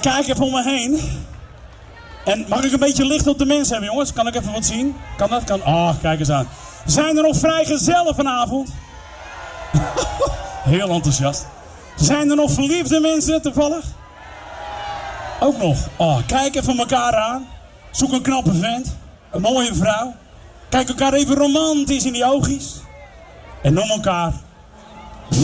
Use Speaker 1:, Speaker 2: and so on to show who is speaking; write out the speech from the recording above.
Speaker 1: Ik kijk even om me heen. En mag ik een beetje licht op de mensen hebben, jongens? Kan ik even wat zien? Kan dat? Kan. Oh, kijk eens aan. Zijn er nog vrijgezellen vanavond? Heel enthousiast. Zijn er nog verliefde mensen toevallig? Ook nog. Oh, kijk even elkaar aan. Zoek een knappe vent. Een mooie vrouw. Kijk elkaar even romantisch in die oogjes. En noem elkaar